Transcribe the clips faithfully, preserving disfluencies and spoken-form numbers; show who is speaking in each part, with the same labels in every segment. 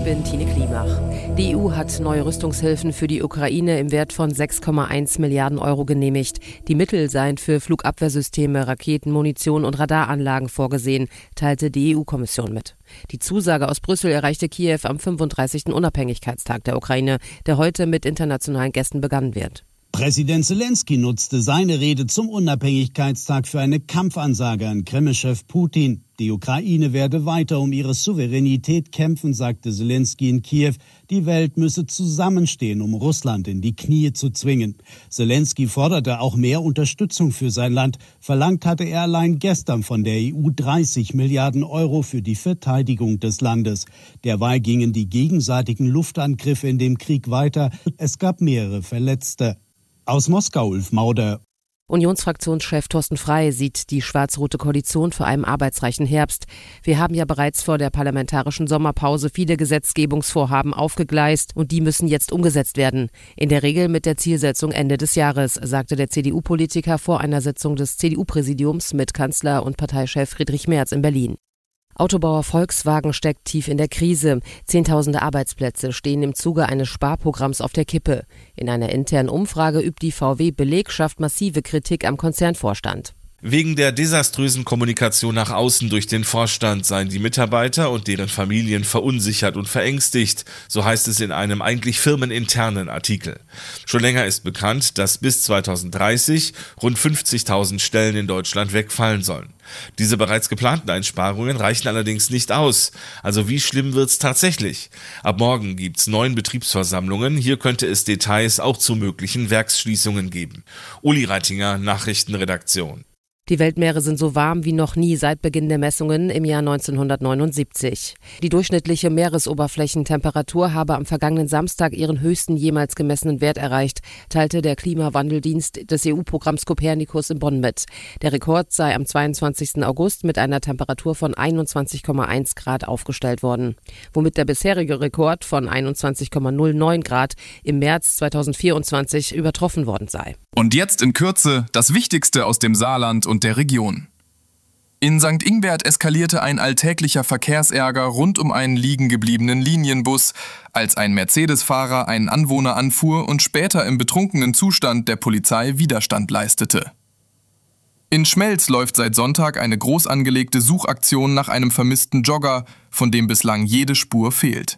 Speaker 1: bin Tine Klimach. Die E U hat neue Rüstungshilfen für die Ukraine im Wert von sechs Komma eins Milliarden Euro genehmigt. Die Mittel seien für Flugabwehrsysteme, Raketen, Munition und Radaranlagen vorgesehen, teilte die E U-Kommission mit. Die Zusage aus Brüssel erreichte Kiew am fünfunddreißigsten Unabhängigkeitstag der Ukraine, der heute mit internationalen Gästen begangen wird.
Speaker 2: Präsident Selenskyj nutzte seine Rede zum Unabhängigkeitstag für eine Kampfansage an Kreml-Chef Putin. Die Ukraine werde weiter um ihre Souveränität kämpfen, sagte Selenskyj in Kiew. Die Welt müsse zusammenstehen, um Russland in die Knie zu zwingen. Selenskyj forderte auch mehr Unterstützung für sein Land. Verlangt hatte er allein gestern von der E U dreißig Milliarden Euro für die Verteidigung des Landes. Derweil gingen die gegenseitigen Luftangriffe in dem Krieg weiter. Es gab mehrere Verletzte. Aus Moskau, Ulf Mauder.
Speaker 1: Unionsfraktionschef Thorsten Frey sieht die schwarz-rote Koalition vor einem arbeitsreichen Herbst. Wir haben ja bereits vor der parlamentarischen Sommerpause viele Gesetzgebungsvorhaben aufgegleist und die müssen jetzt umgesetzt werden. In der Regel mit der Zielsetzung Ende des Jahres, sagte der C D U-Politiker vor einer Sitzung des C D U-Präsidiums mit Kanzler und Parteichef Friedrich Merz in Berlin. Autobauer Volkswagen steckt tief in der Krise. Zehntausende Arbeitsplätze stehen im Zuge eines Sparprogramms auf der Kippe. In einer internen Umfrage übt die V W-Belegschaft massive Kritik am Konzernvorstand.
Speaker 3: Wegen der desaströsen Kommunikation nach außen durch den Vorstand seien die Mitarbeiter und deren Familien verunsichert und verängstigt, so heißt es in einem eigentlich firmeninternen Artikel. Schon länger ist bekannt, dass bis zweitausenddreißig rund fünfzigtausend Stellen in Deutschland wegfallen sollen. Diese bereits geplanten Einsparungen reichen allerdings nicht aus. Also wie schlimm wird's tatsächlich? Ab morgen gibt's neun Betriebsversammlungen. Hier könnte es Details auch zu möglichen Werksschließungen geben. Uli Reitinger, Nachrichtenredaktion.
Speaker 1: Die Weltmeere sind so warm wie noch nie seit Beginn der Messungen im Jahr neunzehnhundertneunundsiebzig. Die durchschnittliche Meeresoberflächentemperatur habe am vergangenen Samstag ihren höchsten jemals gemessenen Wert erreicht, teilte der Klimawandeldienst des E U-Programms Copernicus in Bonn mit. Der Rekord sei am zweiundzwanzigsten August mit einer Temperatur von einundzwanzig Komma eins Grad aufgestellt worden, womit der bisherige Rekord von einundzwanzig Komma null neun Grad im März zweitausendvierundzwanzig übertroffen worden sei.
Speaker 4: Und jetzt in Kürze das Wichtigste aus dem Saarland und der Region. In Sankt Ingbert eskalierte ein alltäglicher Verkehrsärger rund um einen liegen gebliebenen Linienbus, als ein Mercedes-Fahrer einen Anwohner anfuhr und später im betrunkenen Zustand der Polizei Widerstand leistete. In Schmelz läuft seit Sonntag eine groß angelegte Suchaktion nach einem vermissten Jogger, von dem bislang jede Spur fehlt.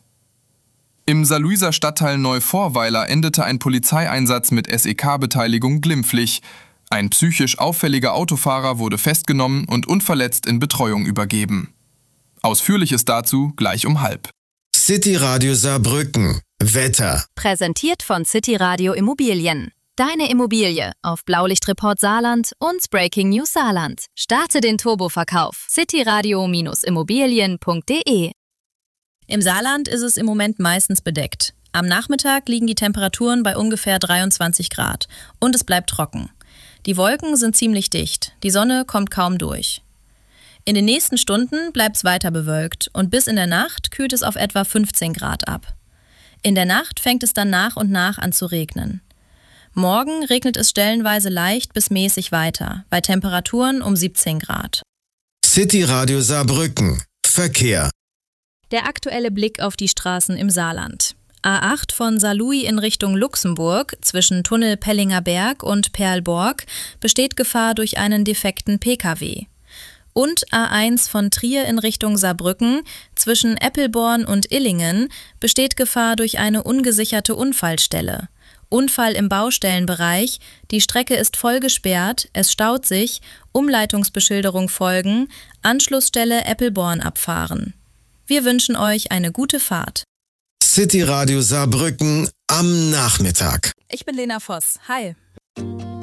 Speaker 4: Im Saarlouiser Stadtteil Neuvorweiler endete ein Polizeieinsatz mit S E K-Beteiligung glimpflich. Ein psychisch auffälliger Autofahrer wurde festgenommen und unverletzt in Betreuung übergeben. Ausführliches dazu gleich um halb.
Speaker 5: City Radio Saarbrücken. Wetter.
Speaker 6: Präsentiert von City Radio Immobilien. Deine Immobilie auf Blaulichtreport Saarland und Breaking News Saarland. Starte den Turboverkauf. cityradio Immobilien punkt de.
Speaker 7: Im Saarland ist es im Moment meistens bedeckt. Am Nachmittag liegen die Temperaturen bei ungefähr dreiundzwanzig Grad und es bleibt trocken. Die Wolken sind ziemlich dicht, die Sonne kommt kaum durch. In den nächsten Stunden bleibt es weiter bewölkt und bis in der Nacht kühlt es auf etwa fünfzehn Grad ab. In der Nacht fängt es dann nach und nach an zu regnen. Morgen regnet es stellenweise leicht bis mäßig weiter, bei Temperaturen um siebzehn Grad.
Speaker 5: City Radio Saarbrücken. Verkehr.
Speaker 7: Der aktuelle Blick auf die Straßen im Saarland. A acht von Saarlouis in Richtung Luxemburg zwischen Tunnel Pellinger Berg und Perlborg besteht Gefahr durch einen defekten P K W. Und A eins von Trier in Richtung Saarbrücken zwischen Eppelborn und Illingen besteht Gefahr durch eine ungesicherte Unfallstelle. Unfall im Baustellenbereich, die Strecke ist voll gesperrt, es staut sich, Umleitungsbeschilderung folgen, Anschlussstelle Eppelborn abfahren. Wir wünschen euch eine gute Fahrt.
Speaker 5: City Radio Saarbrücken am Nachmittag.
Speaker 7: Ich bin Lena Voss. Hi.